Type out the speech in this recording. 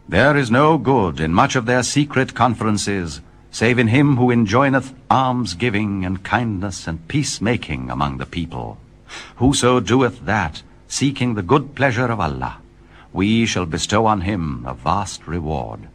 There is no good in much of their secret conferences, save in him who enjoineth almsgiving and kindness and peacemaking among the people. Whoso doeth that, seeking the good pleasure of Allah, we shall bestow on him a vast reward.